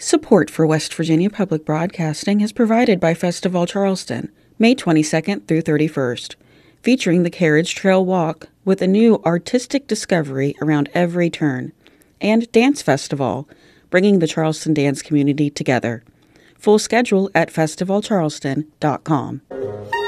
Support for West Virginia Public Broadcasting is provided by Festival Charleston, May 22nd through 31st, featuring the Carriage Trail Walk with a new artistic discovery around every turn, and Dance Festival, bringing the Charleston dance community together. Full schedule at festivalcharleston.com.